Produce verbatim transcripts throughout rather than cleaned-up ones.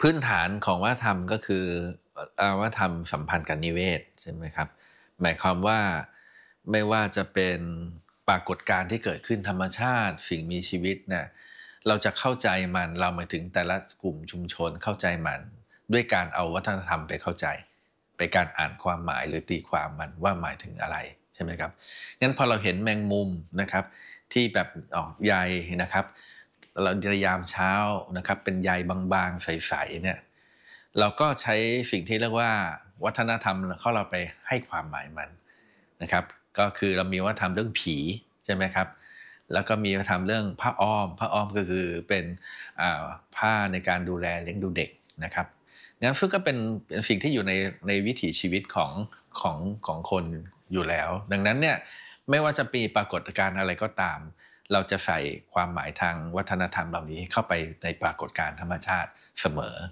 พื้นฐานของวัฒนธรรมก็คือเอ่อวัฒนธรรมสัมพันธ์กับนิเวศใช่ไหมครับหมายความว่าไม่ว่าจะเป็นปรากฏการณ์ที่เกิดขึ้นธรรมชาติสิ่งมีชีวิตเนี่ยเราจะเข้าใจมันเราหมายถึงแต่ละกลุ่มชุมชนเข้าใจมันด้วยการเอาวัฒนธรรมไปเข้าใจไปการอ่านความหมายหรือตีความมันว่าหมายถึงอะไรใช่ไหมครับงั้นพอเราเห็นแมงมุมนะครับที่แบบออกใยนะครับเราในยามเช้านะครับเป็นใยบางๆใสๆเนี่ยเราก็ใช้สิ่งที่เรียกว่าวัฒนธรรมเข้าเราไปให้ความหมายมันนะครับก็คือเรามีวัฒนธรรมเรื่องผีใช่ไหมครับแล้วก็มีวัฒนธรรมเรื่องผ้าอ้อมผ้าอ้อมก็คือเป็นผ้าในการดูแลเลี้ยงดูเด็กนะครับงั้นซึ่งก็เป็นสิ่งที่อยู่ในในวิถีชีวิตของของของคนอยู่แล้วดังนั้นเนี่ยไม่ว่าจะมีปรากฏการณ์อะไรก็ตามเราจะใส่ความหมายทางวัฒนธรรมเหล่านี้เข้าไปในปรากฏการณ์ธรรมชาติเสมอ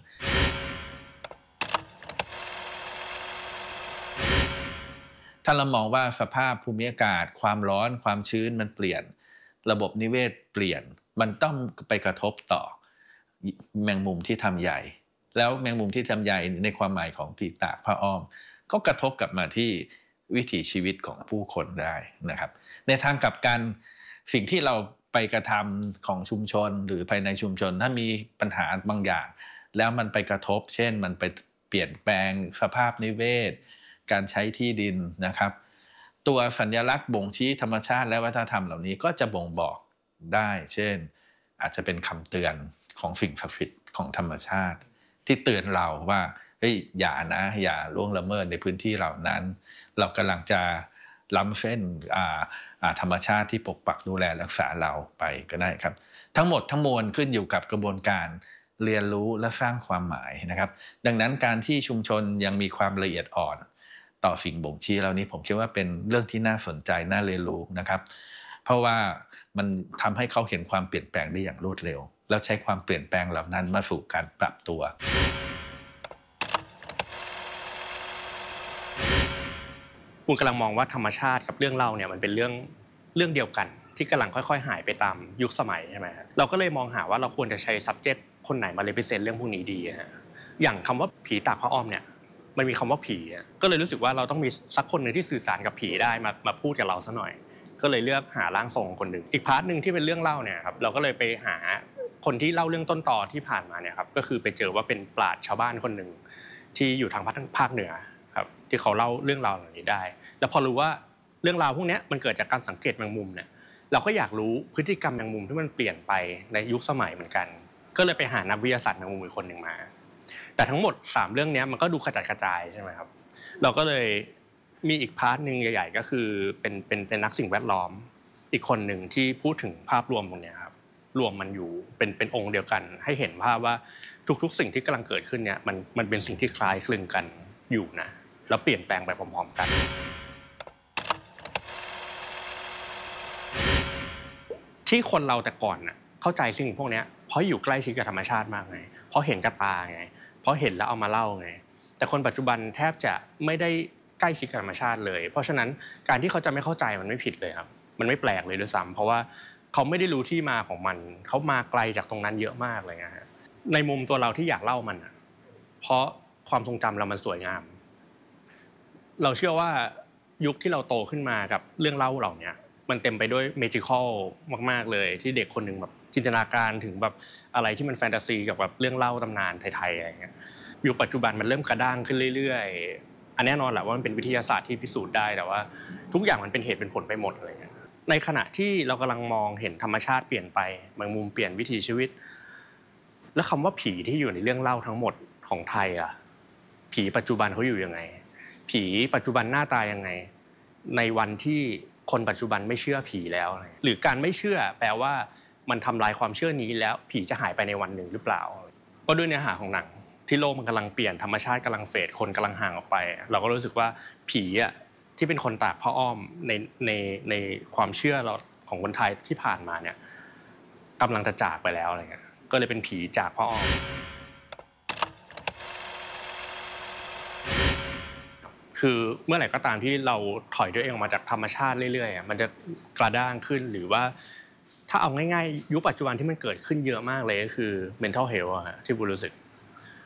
ถ้าเรามองว่าสภาพภูมิอากาศความร้อนความชื้นมันเปลี่ยนระบบนิเวศเปลี่ยนมันต้องไปกระทบต่อแมงมุมที่ทำใหญ่แล้วแมงมุมที่ทำใยในความหมายของผีตากผ้าอ้อมก็กระทบกลับมาที่วิถีชีวิตของผู้คนได้นะครับในทางกลับกันสิ่งที่เราไปกระทำของชุมชนหรือภายในชุมชนถ้ามีปัญหาบางอย่างแล้วมันไปกระทบเช่นมันไปเปลี่ยนแปลงสภาพนิเวศการใช้ที่ดินนะครับตัวสัญลักษณ์บ่งชี้ธรรมชาติและวัฒนธรรมเหล่านี้ก็จะบ่งบอกได้เช่นอาจจะเป็นคำเตือนของสิ่งศักดิ์สิทธิ์ของธรรมชาติที่เตือนเราว่าเฮ้ยอย่านะอย่าล่วงละเมิดในพื้นที่เหล่านั้นเรากำลังจะล้ำเส้นธรรมชาติที่ปกปักดูแลรักษาเราไปก็ได้ครับทั้งหมดทั้งมวลขึ้นอยู่กับกระบวนการเรียนรู้และสร้างความหมายนะครับดังนั้นการที่ชุมชนยังมีความละเอียดอ่อนต่อสิ่งบ่งชี้เหล่านี้ผมคิดว่าเป็นเรื่องที่น่าสนใจน่าเรียนรู้นะครับเพราะว่ามันทำให้เขาเห็นความเปลี่ยนแปลงได้อย่างรวดเร็วแล้วใช้ความเปลี่ยนแปลงเหล่านั้นมาสู่การปรับตัวคุณกำลังมองว่าธรรมชาติกับเรื่องเล่าเนี่ยมันเป็นเรื่องเรื่องเดียวกันที่กำลังค่อยๆหายไปตามยุคสมัยใช่ไหมครับเราก็เลยมองหาว่าเราควรจะใช้ subject คนไหนมา represent เรื่องพวกนี้ดีฮะอย่างคำว่าผีตากผ้าอ้อมเนี่ยมันมีคำว่าผีก็เลยรู้สึกว่าเราต้องมีสักคนหนึ่งที่สื่อสารกับผีได้มามาพูดกับเราซะหน่อยก็เลยเลือกหาร่างทรงคนหนึ่งอีกพาร์ทนึงที่เป็นเรื่องเล่าเนี่ยครับเราก็เลยไปหาคนที่เล่าเรื่องต้นตอที่ผ่านมาเนี่ยครับก็คือไปเจอว่าเป็นปราชญ์ชาวบ้านคนหนึ่งที่อยู่ทางภาคเหนือครับที่เขาเล่าเรื่องราวเหล่านี้ได้แล้วพอรู้ว่าเรื่องราวพวกนี้มันเกิดจากการสังเกตแมงมุมเนี่ยเราก็อยากรู้พฤติกรรมแมงมุมที่มันเปลี่ยนไปในยุคสมัยเหมือนกันก็เลยไปหานักวิทยาศาสตร์แมงมุมอีกคนหนึ่งมาแต่ทั้งหมดสามเรื่องนี้มันก็ดูกระจัดกระจายใช่ไหมครับเราก็เลยมีอีกพาร์ทนึงใหญ่ๆก็คือเป็นเป็นเป็นนักสิ่งแวดล้อมอีกคนหนึ่งที่พูดถึงภาพรวมตรงนี้ครับรวมมันอยู่เป็นเป็นองค์เดียวกันให้เห็นภาพว่าทุกๆสิ่งที่กำลังเกิดขึ้นเนี่ยมันมันเป็นสิ่งที่คล้ายคลึงกันอยู่นะแล้วเปลี่ยนแปลงไปพร้อมๆกันที่คนเราแต่ก่อนน่ะเข้าใจสิ่งพวกนี้เพราะอยู่ใกล้ชิดกับธรรมชาติมากไงเพราะเห็นกับตาไงเพราะเห็นแล้วเอามาเล่าไงแต่คนปัจจุบันแทบจะไม่ได้ใกล้ชิดกับธรรมชาติเลยเพราะฉะนั้นการที่เขาจะไม่เข้าใจมันไม่ผิดเลยครับมันไม่แปลกเลยด้วยซ้ำเพราะว่าเขาไม่ได้รู้ที่มาของมันเขามาไกลจากตรงนั้นเยอะมากเลยนะฮะในมุมตัวเราที่อยากเล่ามันอ่ะเพราะความทรงจำเรามันสวยงามเราเชื่อว่ายุคที่เราโตขึ้นมากับเรื่องเล่าเหล่านี้มันเต็มไปด้วยเมจิคอลมากๆเลยที่เด็กคนนึงแบบจินตนาการถึงแบบอะไรที่มันแฟนตาซีกับแบบเรื่องเล่าตำนานไทยๆอะไรเงี้ยยุคปัจจุบันมันเริ่มกระด้างขึ้นเรื่อยๆอันแน่นอนแหละว่ามันเป็นวิทยาศาสตร์ที่พิสูจน์ได้แต่ว่าทุกอย่างมันเป็นเหตุเป็นผลไปหมดอะไรเงี้ยในขณะที่เรากำลังมองเห็นธรรมชาติเปลี่ยนไปแมงมุมเปลี่ยนวิถีชีวิตแล้วคำว่าผีที่อยู่ในเรื่องเล่าทั้งหมดของไทยอ่ะผีปัจจุบันเขาอยู่ยังไงผีปัจจุบันหน้าตายังไงในวันที่คนปัจจุบันไม่เชื่อผีแล้วหรือการไม่เชื่อแปลว่ามันทำลายความเชื่อนี้แล้วผีจะหายไปในวันหนึ่งหรือเปล่าก็ด้วยเนื้อหาของหนังที่โลกมันกำลังเปลี่ยนธรรมชาติกำลังเฟดคนกำลังห่างออกไปเราก็รู้สึกว่าผีอ่ะที่เป็นคนตากผ้าอ้อมในในในความเชื่อเราของคนไทยที่ผ่านมาเนี่ยกำลังจะจากไปแล้วอะไรเงี้ยก็เลยเป็นผีจากผ้าอ้อมคือเมื่อไหร่ก็ตามที่เราถอยตัวเองออกมาจากธรรมชาติเรื่อยๆมันจะกระด้างขึ้นหรือว่าถ้าเอาง่ายๆยุคปัจจุบันที่มันเกิดขึ้นเยอะมากเลยก็คือ mental health อะที่ผมรู้สึก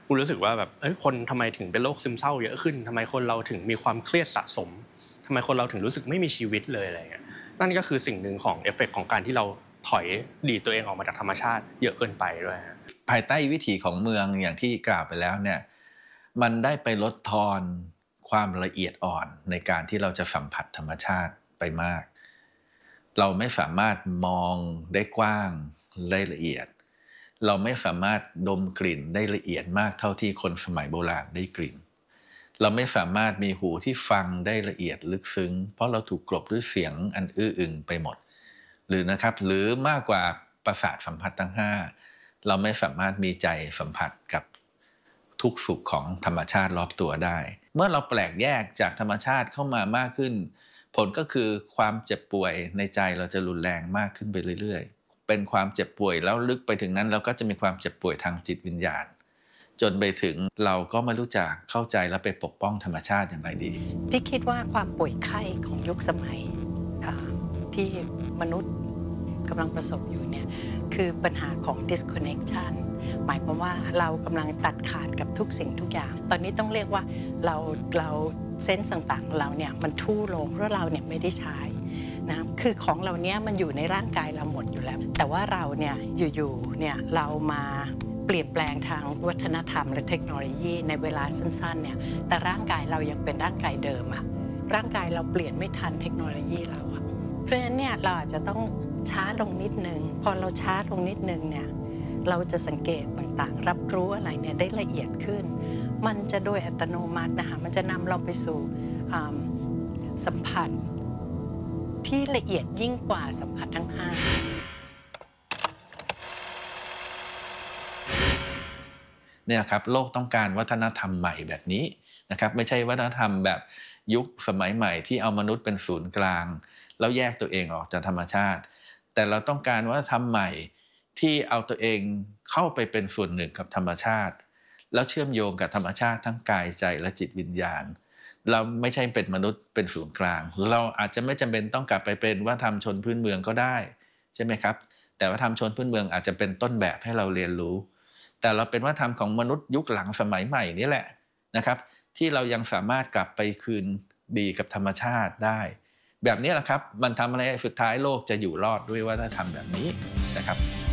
กูรู้สึกว่าแบบเอ้ยคนทำไมถึงเป็นโรคซึมเศร้าเยอะขึ้นทำไมคนเราถึงมีความเครียดสะสมทำไมคนเราถึงรู้สึกไม่มีชีวิตเลยอะไรเงี้ยนั่นก็คือสิ่งหนึ่งของเอฟเฟกต์ของการที่เราถอยดีดตัวเองออกมาจากธรรมชาติเยอะเกินไปด้วยภายใต้วิถีของเมืองอย่างที่กล่าวไปแล้วเนี่ยมันได้ไปลดทอนความละเอียดอ่อนในการที่เราจะสัมผัสธรรมชาติไปมากเราไม่สามารถมองได้กว้างได้ละเอียดเราไม่สามารถดมกลิ่นได้ละเอียดมากเท่าที่คนสมัยโบราณได้กลิ่นเราไม่สามารถมีหูที่ฟังได้ละเอียดลึกซึ้งเพราะเราถูกกลบด้วยเสียงอันอื้ออึงไปหมดหรือนะครับหรือมากกว่าประสาทสัมผัสทั้งห้าเราไม่สามารถมีใจสัมผัสกับทุกสุขของธรรมชาติรอบตัวได้เมื่อเราแปลกแยกจากธรรมชาติเข้ามามากขึ้นผลก็คือความเจ็บป่วยในใจเราจะรุนแรงมากขึ้นไปเรื่อยๆเป็นความเจ็บป่วยแล้วลึกไปถึงนั้นเราก็จะมีความเจ็บป่วยทางจิตวิญญาณจนไปถึงเราก็ไม่รู้จักเข้าใจและไปปกป้องธรรมชาติอย่างไรดีพี่คิดว่าความป่วยไข้ของยุคสมัยที่มนุษย์กำลังประสบอยู่เนี่ยคือปัญหาของ disconnection หมายความว่าเรากำลังตัดขาดกับทุกสิ่งทุกอย่างตอนนี้ต้องเรียกว่าเราเราเซนส์ต่างๆเราเนี่ยมันทู่ลงเพราะเราเนี่ยไม่ได้ใช้นะคือของเราเนี้ยมันอยู่ในร่างกายเราหมดอยู่แล้วแต่ว่าเราเนี่ยอยู่ๆเนี่ยเรามาเปลี่ยนแปลงทางวัฒนธรรมและเทคโนโลยีในเวลาสั้นๆเนี่ยแต่ร่างกายเรายังเป็นร่างกายเดิมอะร่างกายเราเปลี่ยนไม่ทันเทคโนโลยีเราอะเพราะฉะนั้นเนี่ยเราอาจจะต้องช้าลงนิดนึงพอเราช้าลงนิดนึงเนี่ยเราจะสังเกตต่างๆรับรู้อะไรเนี่ยได้ละเอียดขึ้นมันจะโดยอัตโนมัตินะคะมันจะนำเราไปสู่สัมผัสที่ละเอียดยิ่งกว่าสัมผัสทั้งห้าเนี่ยครับโลกต้องการวัฒนธรรมใหม่แบบนี้นะครับไม่ใช่วัฒนธรรมแบบยุคสมัยใหม่ที่เอามนุษย์เป็นศูนย์กลางแล้วแยกตัวเองออกจากธรรมชาติแต่เราต้องการวัฒนธรรมใหม่ที่เอาตัวเองเข้าไปเป็นส่วนหนึ่งกับธรรมชาติแล้วเชื่อมโยงกับธรรมชาติทั้งกายใจและจิตวิญญาณเราไม่ใช่เป็นมนุษย์เป็นศูนย์กลางเราอาจจะไม่จำเป็นต้องกลับไปเป็นวัฒนธรรมชนพื้นเมืองก็ได้ใช่ไหมครับแต่วัฒนธรรมชนพื้นเมืองอาจจะเป็นต้นแบบให้เราเรียนรู้แต่เราเป็นวัฒนธรรมของมนุษย์ยุคหลังสมัยใหม่นี่แหละนะครับที่เรายังสามารถกลับไปคืนดีกับธรรมชาติได้แบบนี้แหละครับมันทำอะไรสุดท้ายโลกจะอยู่รอดด้วยวัฒนธรรมแบบนี้นะครับ